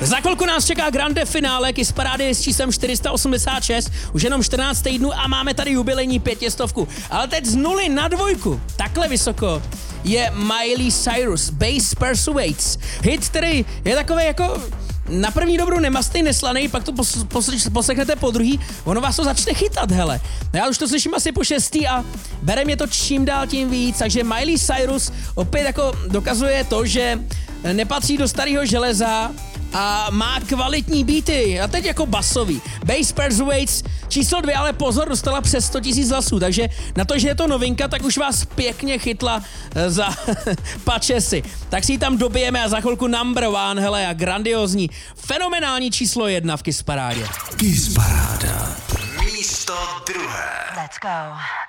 Za chvilku nás čeká grande finále Kiss Parády s číslem 486, už jenom 14 týdnů a máme tady jubilejní 500. Ale teď z 0 na 2, takhle vysoko, je Miley Cyrus, Bass Persuades. Hit, který je takový jako na první dobrou nemastný, neslaný, pak to poslechnete po druhý, ono vás to začne chytat, hele. Já už to slyším asi po 6. a bere mě to čím dál tím víc, takže Miley Cyrus opět jako dokazuje to, že nepatří do starého železa a má kvalitní beaty, a teď jako basový. Bass Persuades číslo 2, ale pozor, dostala přes 100 000 hlasů, takže na to, že je to novinka, tak už vás pěkně chytla za pačesy. Tak si ji tam dobijeme a za chvilku number one, hele, a grandiozní, fenomenální číslo 1 v Kiss Parádě. Kiss Paráda. Místo druhé. Let's go.